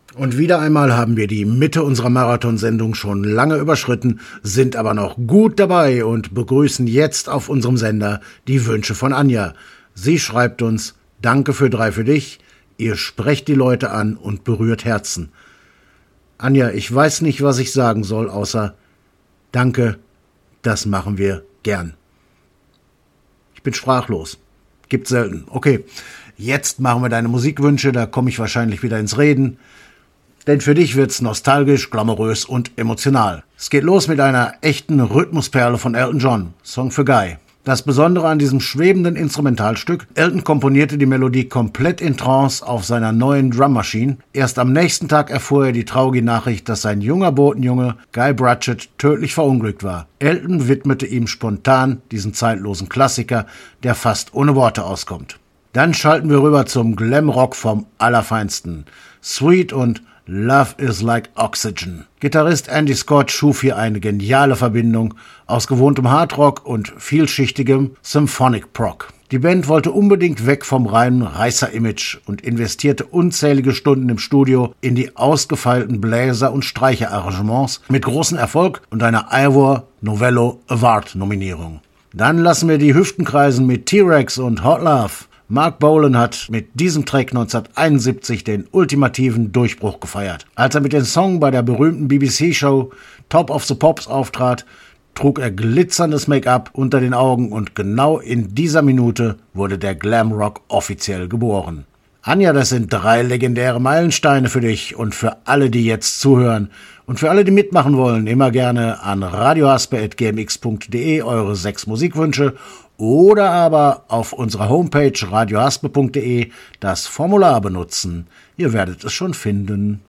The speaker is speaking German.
Und wieder einmal haben wir die Mitte unserer Marathonsendung schon lange überschritten, sind aber noch gut dabei und begrüßen jetzt auf unserem Sender die Wünsche von Anja. Sie schreibt uns: Danke für 3 für dich, ihr sprecht die Leute an und berührt Herzen. Anja, ich weiß nicht, was ich sagen soll, außer Danke, das machen wir gern. Ich bin sprachlos. Gibt's selten. Okay, jetzt machen wir deine Musikwünsche, da komme ich wahrscheinlich wieder ins Reden. Denn für dich wird's nostalgisch, glamourös und emotional. Es geht los mit einer echten Rhythmusperle von Elton John, Song für Guy. Das Besondere an diesem schwebenden Instrumentalstück: Elton komponierte die Melodie komplett in Trance auf seiner neuen Drummaschine. Erst am nächsten Tag erfuhr er die traurige Nachricht, dass sein junger Botenjunge Guy Brachet tödlich verunglückt war. Elton widmete ihm spontan diesen zeitlosen Klassiker, der fast ohne Worte auskommt. Dann schalten wir rüber zum Glamrock vom Allerfeinsten. Sweet und Love is like Oxygen. Gitarrist Andy Scott schuf hier eine geniale Verbindung aus gewohntem Hardrock und vielschichtigem Symphonic Prog. Die Band wollte unbedingt weg vom reinen Reißer-Image und investierte unzählige Stunden im Studio in die ausgefeilten Bläser- und Streicherarrangements mit großem Erfolg und einer Ivor Novello Award-Nominierung. Dann lassen wir die Hüften kreisen mit T-Rex und Hot Love. Mark Bolan hat mit diesem Track 1971 den ultimativen Durchbruch gefeiert. Als er mit dem Song bei der berühmten BBC-Show Top of the Pops auftrat, trug er glitzerndes Make-up unter den Augen und genau in dieser Minute wurde der Glamrock offiziell geboren. Anja, das sind 3 legendäre Meilensteine für dich und für alle, die jetzt zuhören. Und für alle, die mitmachen wollen, immer gerne an radiohaspe@gmx.de eure 6 Musikwünsche oder aber auf unserer Homepage radiohaspe.de das Formular benutzen. Ihr werdet es schon finden.